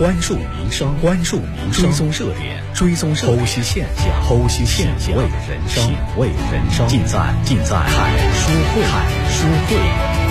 关注民生，追踪热点，剖析现象，为人生，尽在看书会。